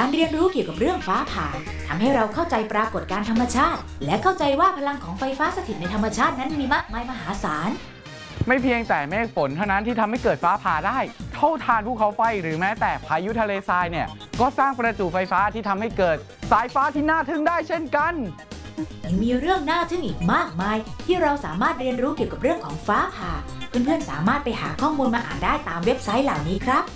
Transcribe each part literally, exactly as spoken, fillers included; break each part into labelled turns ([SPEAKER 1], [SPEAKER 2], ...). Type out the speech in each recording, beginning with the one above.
[SPEAKER 1] การเรียนรู้เกี่ยวกับเรื่องฟ้าผ่าทำให้เราเข้าใจปรากฏการณ์ธรรมชาติและเข้าใจว่าพลังของไฟฟ้าสถิตในธรรมชาตินั้นมีมากมายมหาศาล
[SPEAKER 2] ไม่เพียงแต่เมฆฝนเท่านั้นที่ทำให้เกิดฟ้าผ่าได้เท่าฐานภูเขาไฟหรือแม้แต่พายุทะเลทรายเนี่ยก็สร้างประจุไฟฟ้าที่ทำให้เกิดสายฟ้าที่น่าทึ่งได้เช่นกัน
[SPEAKER 1] ยังมีเรื่องน่าทึ่งอีกมากมายที่เราสามารถเรียนรู้เกี่ยวกับเรื่องของฟ้าผ่าเพื่อนๆสามารถไปหาข้อมูลมาอ่านได้ตามเว็บไซต์เหล่านี้ครับ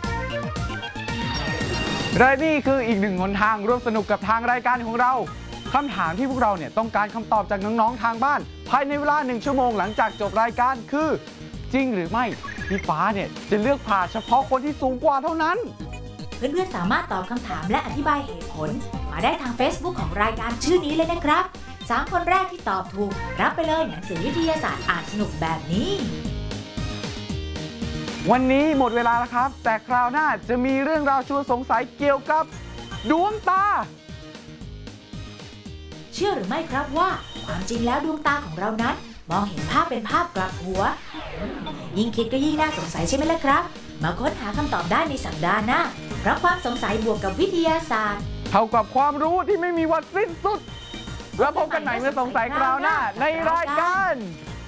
[SPEAKER 2] และนี่คืออีกหนึ่งหนทางร่วมสนุกกับทางรายการของเราคำถามที่พวกเราเนี่ยต้องการคำตอบจากน้องๆทางบ้านภายในเวลาหนึ่งชั่วโมงหลังจากจบรายการคือจริงหรือไม่ที่ฟ้าเนี่ยจะเลือกผ่าเฉพาะคนที่สูงกว่าเท่านั้น
[SPEAKER 1] เพื่อนๆสามารถตอบคำถามและอธิบายเหตุผลมาได้ทาง Facebook ของรายการชื่อนี้เลยนะครับสามคนแรกที่ตอบถูกรับไปเลยหนังสือวิทยาศาสตร์อ่านสนุกแบบนี้
[SPEAKER 2] วันนี้หมดเวลาแล้วครับแต่คราวหน้าจะมีเรื่องราวชวนสงสัยเกี่ยวกับดวงตา
[SPEAKER 1] เชื่อหรือไม่ครับว่าความจริงแล้วดวงตาของเรานั้นมองเห็นภาพเป็นภาพกลับหัวยิ่งคิดก็ยิ่งน่าสงสัยใช่ไหมล่ะครับมาค้นหาคำตอบได้ในสัปดาห์หน้าเพราะความสงสัยบวกกับวิทยาศาสตร์
[SPEAKER 2] เท่ากับความรู้ที่ไม่มีวันสิ้นสุดแล้วพบกันใหม่เมื่อสงสัยคราวหน้าในรายการ